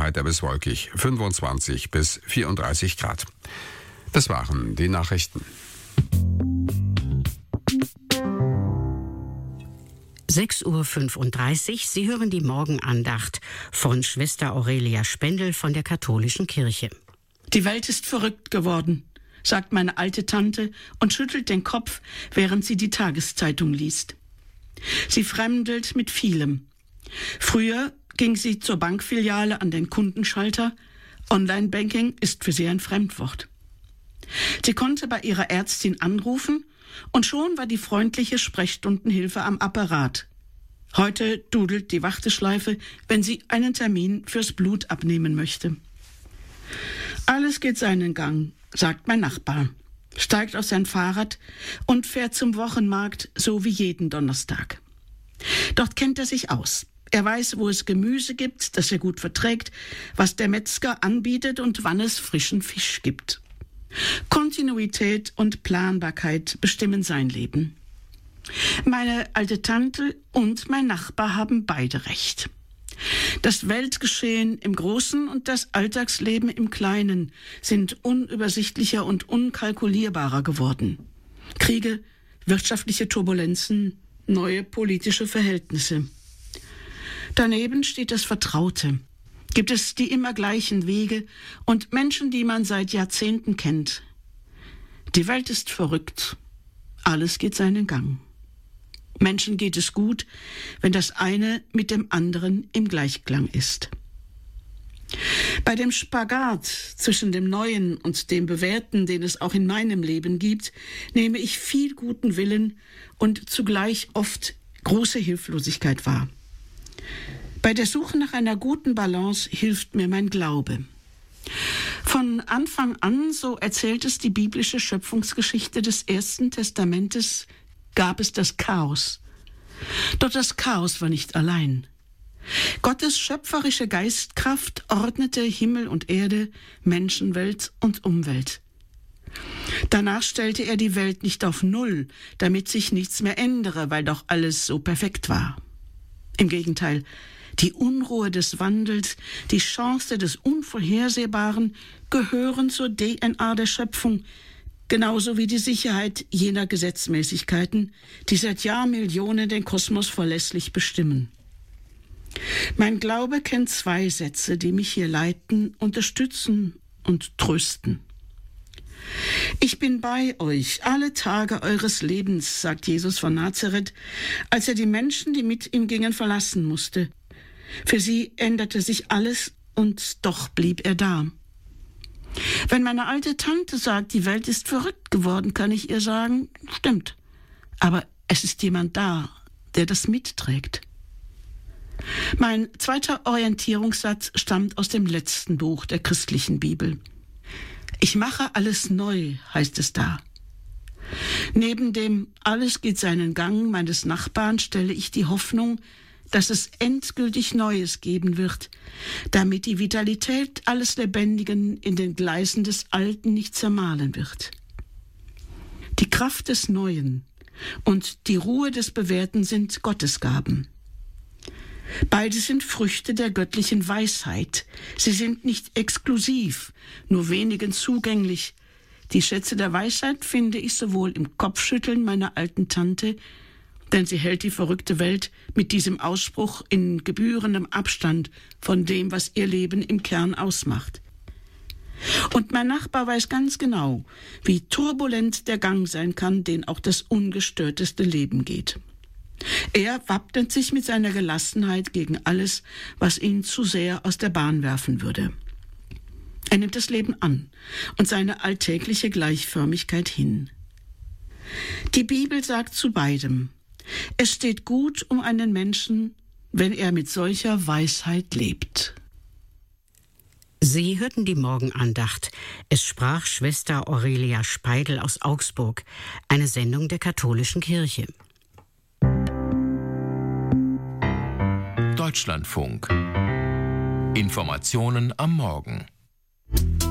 heiter bis wolkig, 25 bis 34 Grad. Das waren die Nachrichten. 6:35 Uhr. Sie hören die Morgenandacht von Schwester Aurelia Spendel von der Katholischen Kirche. Die Welt ist verrückt geworden, sagt meine alte Tante und schüttelt den Kopf, während sie die Tageszeitung liest. Sie fremdelt mit vielem. Früher ging sie zur Bankfiliale an den Kundenschalter. Online-Banking ist für sie ein Fremdwort. Sie konnte bei ihrer Ärztin anrufen und schon war die freundliche Sprechstundenhilfe am Apparat. Heute dudelt die Warteschleife, wenn sie einen Termin fürs Blut abnehmen möchte. Alles geht seinen Gang, sagt mein Nachbar, steigt auf sein Fahrrad und fährt zum Wochenmarkt, so wie jeden Donnerstag. Dort kennt er sich aus. Er weiß, wo es Gemüse gibt, das er gut verträgt, was der Metzger anbietet und wann es frischen Fisch gibt. Kontinuität und Planbarkeit bestimmen sein Leben. Meine alte Tante und mein Nachbar haben beide recht. Das Weltgeschehen im Großen und das Alltagsleben im Kleinen sind unübersichtlicher und unkalkulierbarer geworden. Kriege, wirtschaftliche Turbulenzen, neue politische Verhältnisse. Daneben steht das Vertraute. Gibt es die immer gleichen Wege und Menschen, die man seit Jahrzehnten kennt. Die Welt ist verrückt. Alles geht seinen Gang. Menschen geht es gut, wenn das eine mit dem anderen im Gleichklang ist. Bei dem Spagat zwischen dem Neuen und dem Bewährten, den es auch in meinem Leben gibt, nehme ich viel guten Willen und zugleich oft große Hilflosigkeit wahr. Bei der Suche nach einer guten Balance hilft mir mein Glaube. Von Anfang an, so erzählt es die biblische Schöpfungsgeschichte des Ersten Testamentes, gab es das Chaos. Doch das Chaos war nicht allein. Gottes schöpferische Geistkraft ordnete Himmel und Erde, Menschenwelt und Umwelt. Danach stellte er die Welt nicht auf Null, damit sich nichts mehr ändere, weil doch alles so perfekt war. Im Gegenteil, die Unruhe des Wandels, die Chance des Unvorhersehbaren gehören zur DNA der Schöpfung, genauso wie die Sicherheit jener Gesetzmäßigkeiten, die seit Jahrmillionen den Kosmos verlässlich bestimmen. Mein Glaube kennt zwei Sätze, die mich hier leiten, unterstützen und trösten. Ich bin bei euch alle Tage eures Lebens, sagt Jesus von Nazareth, als er die Menschen, die mit ihm gingen, verlassen musste. Für sie änderte sich alles und doch blieb er da. Wenn meine alte Tante sagt, die Welt ist verrückt geworden, kann ich ihr sagen, stimmt. Aber es ist jemand da, der das mitträgt. Mein zweiter Orientierungssatz stammt aus dem letzten Buch der christlichen Bibel. Ich mache alles neu, heißt es da. Neben dem Alles geht seinen Gang meines Nachbarn stelle ich die Hoffnung, dass es endgültig Neues geben wird, damit die Vitalität alles Lebendigen in den Gleisen des Alten nicht zermahlen wird. Die Kraft des Neuen und die Ruhe des Bewährten sind Gottesgaben. Beide sind Früchte der göttlichen Weisheit. Sie sind nicht exklusiv, nur wenigen zugänglich. Die Schätze der Weisheit finde ich sowohl im Kopfschütteln meiner alten Tante, denn sie hält die verrückte Welt mit diesem Ausspruch in gebührendem Abstand von dem, was ihr Leben im Kern ausmacht. Und mein Nachbar weiß ganz genau, wie turbulent der Gang sein kann, den auch das ungestörteste Leben geht. Er wappnet sich mit seiner Gelassenheit gegen alles, was ihn zu sehr aus der Bahn werfen würde. Er nimmt das Leben an und seine alltägliche Gleichförmigkeit hin. Die Bibel sagt zu beidem: Es steht gut um einen Menschen, wenn er mit solcher Weisheit lebt. Sie hörten die Morgenandacht. Es sprach Schwester Aurelia Spendel aus Augsburg, eine Sendung der Katholischen Kirche. Deutschlandfunk. Informationen am Morgen.